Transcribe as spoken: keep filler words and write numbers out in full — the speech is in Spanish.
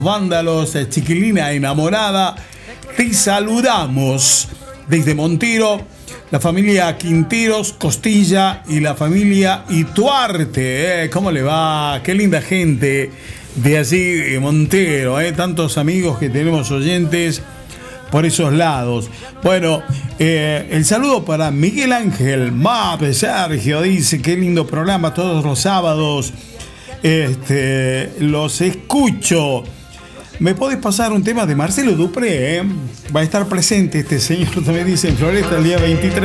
Vándalos, chiquilina enamorada, te saludamos desde Montero, la familia Quinteros, Costilla y la familia Ituarte. ¿eh? ¿Cómo le va? Qué linda gente de allí, de Montero, ¿eh? Tantos amigos que tenemos oyentes por esos lados. Bueno, eh, el saludo para Miguel Ángel Map, Sergio dice, qué lindo programa todos los sábados. Este, los escucho. ¿Me podés pasar un tema de Marcelo Dupré? Eh? Va a estar presente este señor, también dice en Floresta el día veintitrés.